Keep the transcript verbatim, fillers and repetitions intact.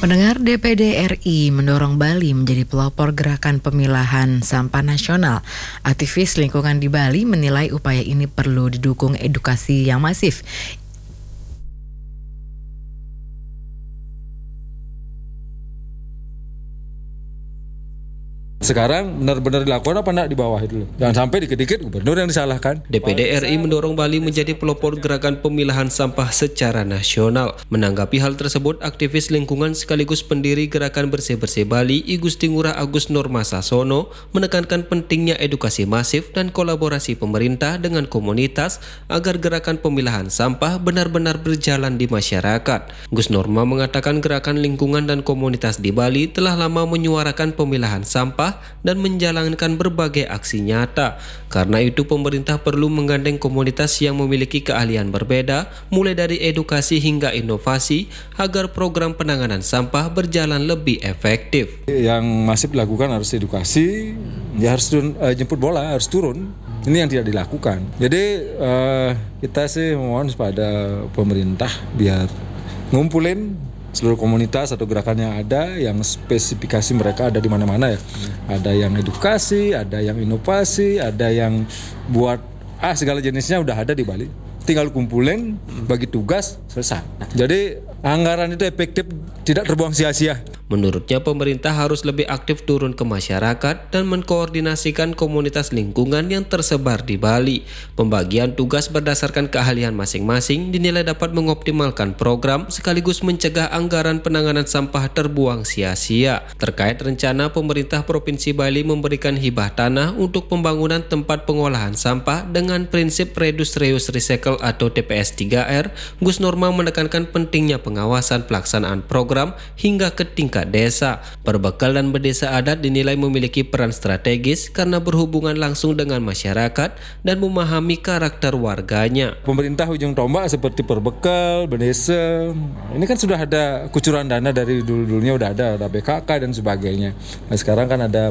Pendengar, D P D R I mendorong Bali menjadi pelopor gerakan pemilahan sampah nasional. Aktivis lingkungan di Bali menilai upaya ini perlu didukung edukasi yang masif. Sekarang benar-benar dilakukan apa enggak di bawah itu? Jangan sampai dikit-dikit gubernur yang disalahkan. D P D R I mendorong Bali menjadi pelopor gerakan pemilahan sampah secara nasional. Menanggapi hal tersebut, aktivis lingkungan sekaligus pendiri gerakan Bersih-Bersih Bali, I Gusti Ngurah Agus Norma Sasono, menekankan pentingnya edukasi masif dan kolaborasi pemerintah dengan komunitas agar gerakan pemilahan sampah benar-benar berjalan di masyarakat. Gus Norma mengatakan gerakan lingkungan dan komunitas di Bali telah lama menyuarakan pemilahan sampah dan menjalankan berbagai aksi nyata. Karena itu pemerintah perlu menggandeng komunitas yang memiliki keahlian berbeda, mulai dari edukasi hingga inovasi, agar program penanganan sampah berjalan lebih efektif. Yang masih dilakukan harus edukasi, ya harus turun, uh, jemput bola, harus turun. Ini yang tidak dilakukan. Jadi uh, kita sih mohon kepada pemerintah biar ngumpulin seluruh komunitas atau gerakan yang ada, yang spesifikasi mereka ada di mana-mana ya. Hmm. Ada yang edukasi, ada yang inovasi, ada yang buat ah segala jenisnya udah ada di Bali. Tinggal kumpulin, bagi tugas, selesai. Jadi anggaran itu efektif, tidak terbuang sia-sia. Menurutnya pemerintah harus lebih aktif turun ke masyarakat dan mengkoordinasikan komunitas lingkungan yang tersebar di Bali. Pembagian tugas berdasarkan keahlian masing-masing dinilai dapat mengoptimalkan program sekaligus mencegah anggaran penanganan sampah terbuang sia-sia. Terkait rencana pemerintah Provinsi Bali memberikan hibah tanah untuk pembangunan tempat pengolahan sampah dengan prinsip Reduce Reuse Recycle atau T P S tiga R, Gus Norma menekankan pentingnya pengawasan pelaksanaan program hingga ke tingkat desa. Berbekal dan berdesa adat dinilai memiliki peran strategis karena berhubungan langsung dengan masyarakat dan memahami karakter warganya. Pemerintah ujung tombak seperti Perbekal, berdesa, ini kan sudah ada kucuran dana dari dulu-dulunya, udah ada, ada B K K dan sebagainya. Nah, sekarang kan ada